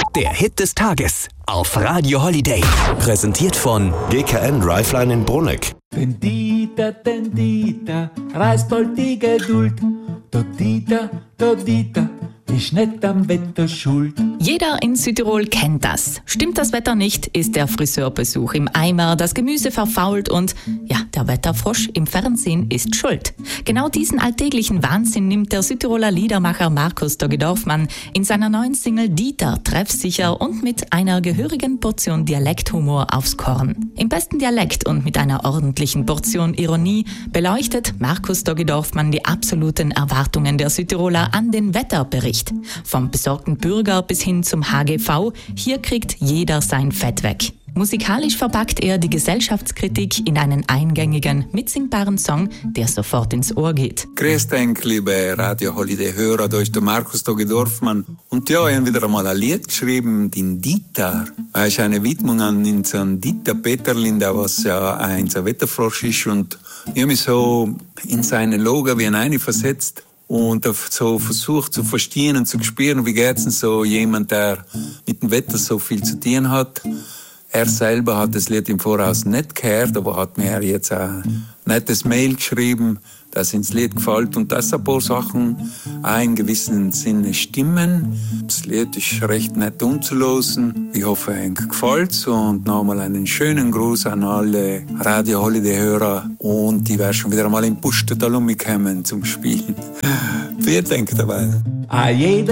Der Hit des Tages auf Radio Holiday. Präsentiert von GKN Driveline in Bruneck. Tendita, tendita, reißt bald die Geduld. Todita, todita, ist nicht am Wetter schuld. Jeder in Südtirol kennt das. Stimmt das Wetter nicht, ist der Friseurbesuch im Eimer, das Gemüse verfault und ja, der Wetterfrosch im Fernsehen ist schuld. Genau diesen alltäglichen Wahnsinn nimmt der Südtiroler Liedermacher Markus Dogge-Dorfmann in seiner neuen Single Dieter treffsicher und mit einer gehörigen Portion Dialekthumor aufs Korn. Im besten Dialekt und mit einer ordentlichen Portion Ironie beleuchtet Markus Dogge-Dorfmann die absoluten Erwartungen der Südtiroler an den Wetterbericht. Vom besorgten Bürger bis hin zum HGV, hier kriegt jeder sein Fett weg. Musikalisch verpackt er die Gesellschaftskritik in einen eingängigen, mitsingbaren Song, der sofort ins Ohr geht. Grüß dich, liebe Radio Holiday-Hörer, da ist der Markus Dogge-Dorfmann. Und ja, ich habe wieder einmal ein Lied geschrieben, den Dieter. Es ist eine Widmung an unseren Dieter Peterlin, der was ja ein Wetterfrosch ist. Und ich habe mich so in seine Logo wie ein versetzt. Und so versucht zu verstehen und zu spüren, wie geht's denn so jemand, der mit dem Wetter so viel zu tun hat. Er selber hat das Lied im Voraus nicht gehört, aber hat mir jetzt ein nettes Mail geschrieben, dass ihm das Lied gefällt und dass ein paar Sachen auch in gewissem Sinne stimmen. Das Lied ist recht nett umzulosen. Ich hoffe, Ihnen gefällt's und nochmal einen schönen Gruß an alle Radio Holiday-Hörer und die werden schon wieder einmal im Pustertal umgekommen zum Spielen. Vielen Dank dabei.